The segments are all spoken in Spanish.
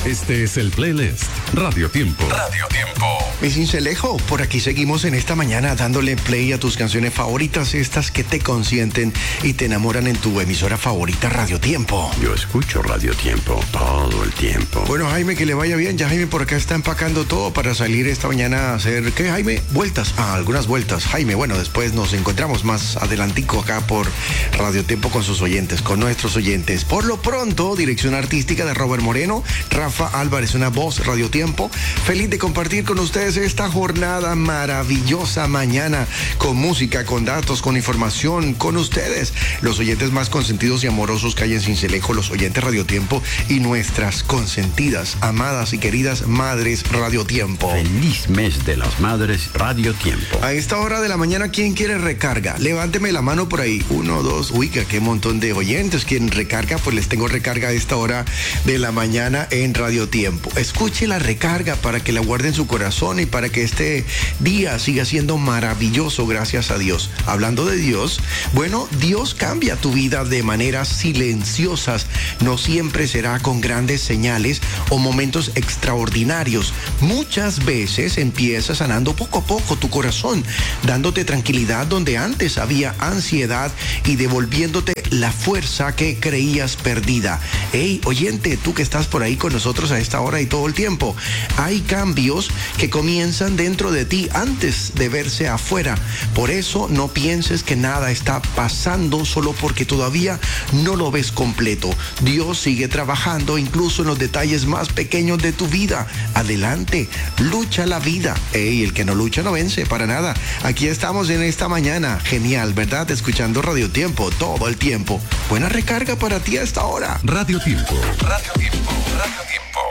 Este es el playlist Radio Tiempo. Radio Tiempo. Mi Cincelejo, por aquí seguimos en esta mañana dándole play a tus canciones favoritas, estas que te consienten y te enamoran en tu emisora favorita, Radio Tiempo. Yo escucho Radio Tiempo todo el tiempo. Bueno, Jaime, que le vaya bien. Ya Jaime por acá está empacando todo para salir esta mañana a hacer, ¿qué, Jaime? Vueltas. Algunas vueltas. Jaime, bueno, después nos encontramos más adelantico acá por Radio Tiempo con sus oyentes, con nuestros oyentes. Por lo pronto, dirección artística de Robert Moreno, Rafa Álvarez, una voz, Radio Tiempo. Feliz de compartir con ustedes esta jornada maravillosa mañana, con música, con datos, con información, con ustedes, los oyentes más consentidos y amorosos que hay en Cincelejo, los oyentes Radio Tiempo y nuestras consentidas, amadas y queridas madres Radio Tiempo. Feliz mes de las madres, Radio Tiempo. A esta hora de la mañana, ¿quién quiere recarga? Levánteme la mano por ahí. 1, 2, uy, qué montón de oyentes. ¿Quién recarga? Pues les tengo recarga a esta hora de la mañana en Radio Tiempo. Escuche la recarga para que la guarde en su corazón y para que este día siga siendo maravilloso, gracias a Dios. Hablando de Dios, bueno, Dios cambia tu vida de maneras silenciosas. No siempre será con grandes señales o momentos extraordinarios. Muchas veces empieza sanando poco a poco tu corazón, dándote tranquilidad donde antes había ansiedad y devolviéndote la fuerza que creías perdida. Hey, oyente, tú que estás por ahí con nosotros a esta hora y todo el tiempo, hay cambios que comienzan dentro de ti antes de verse afuera. Por eso no pienses que nada está pasando solo porque todavía no lo ves completo. Dios sigue trabajando incluso en los detalles más pequeños de tu vida. Adelante, lucha la vida. Hey, el que no lucha no vence para nada. Aquí estamos en esta mañana. Genial, ¿verdad? Escuchando Radio Tiempo todo el tiempo. Buena recarga para ti a esta hora. Radio Tiempo. Radio Tiempo. Radio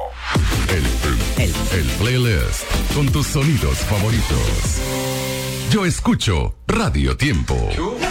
Tiempo. El playlist con tus sonidos favoritos. Yo escucho Radio Tiempo.